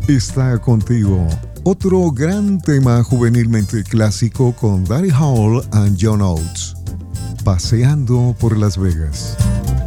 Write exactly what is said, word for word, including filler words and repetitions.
está contigo. Otro gran tema juvenilmente clásico con Danny Hall and John Oates. Paseando por Las Vegas.